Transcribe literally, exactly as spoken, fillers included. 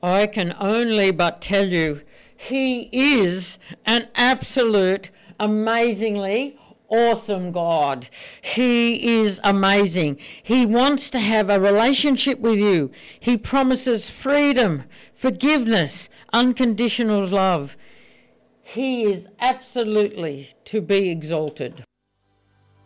I can only but tell you, he is an absolute, amazingly awesome God. He is amazing. He wants to have a relationship with you. He promises freedom, forgiveness, unconditional love. He is absolutely to be exalted.